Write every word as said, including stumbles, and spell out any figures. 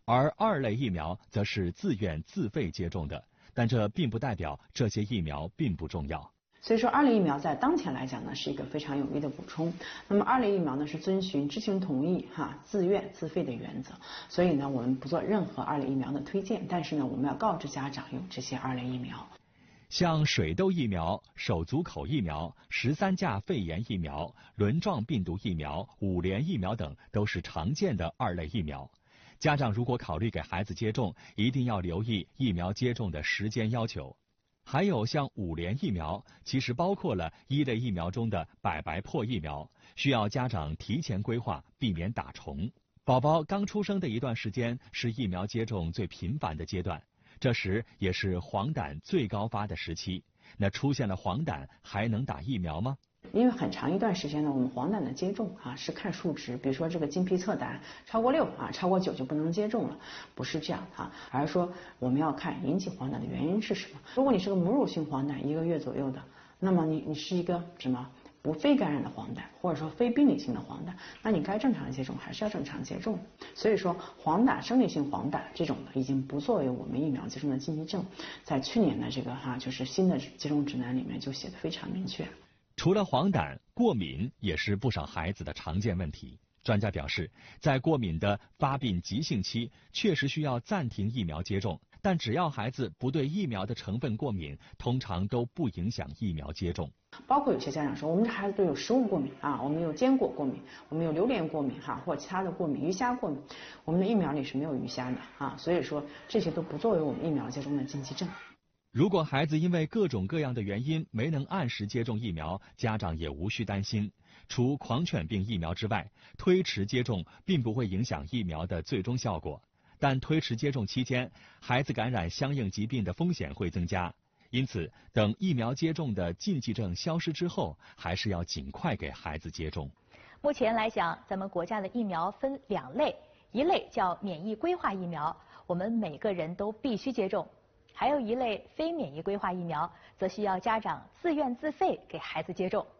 而二类疫苗则是自愿自费接种的，但这并不代表这些疫苗并不重要。 所以说，二类疫苗在当前来讲呢，是一个非常有益的补充。那么，二类疫苗呢是遵循知情同意、哈自愿自费的原则，所以呢，我们不做任何二类疫苗的推荐。但是呢，我们要告知家长有这些二类疫苗。 像水痘疫苗、手足口疫苗、十三价肺炎疫苗、轮状病毒疫苗、五联疫苗等都是常见的二类疫苗。家长如果考虑给孩子接种，一定要留意疫苗接种的时间要求。还有像五联疫苗，其实包括了一类疫苗中的百白破疫苗，需要家长提前规划，避免打虫。宝宝刚出生的一段时间是疫苗接种最频繁的阶段，这时也是黄疸最高发的时期。那出现了黄疸，还能打疫苗吗？ 因为很长一段时间呢，我们黄疸的接种啊是看数值，比如说这个金皮侧胆超过六啊，超过九就不能接种了，不是这样啊，而是说我们要看引起黄疸的原因是什么。如果你是个母乳性黄疸，一个月左右的，那么你你是一个什么不非感染的黄疸，或者说非病理性的黄疸，那你该正常接种还是要正常接种。所以说黄疸、生理性黄疸这种的已经不作为我们疫苗接种的禁忌症，在去年的这个哈、啊、就是新的接种指南里面就写的非常明确。 除了黄疸，过敏也是不少孩子的常见问题。专家表示，在过敏的发病急性期，确实需要暂停疫苗接种，但只要孩子不对疫苗的成分过敏，通常都不影响疫苗接种。 包括有些家长说，我们这孩子都有食物过敏啊，我们有坚果过敏，我们有榴莲过敏哈，或者其他的过敏，鱼虾过敏，我们的疫苗里是没有鱼虾的啊，所以说这些都不作为我们疫苗接种的禁忌症。 如果孩子因为各种各样的原因没能按时接种疫苗，家长也无需担心。除狂犬病疫苗之外，推迟接种并不会影响疫苗的最终效果。但推迟接种期间，孩子感染相应疾病的风险会增加。因此，等疫苗接种的禁忌症消失之后，还是要尽快给孩子接种。 目前来讲，咱们国家的疫苗分两类，一类叫免疫规划疫苗，我们每个人都必须接种。还有一类非免疫规划疫苗，则需要家长自愿自费给孩子接种。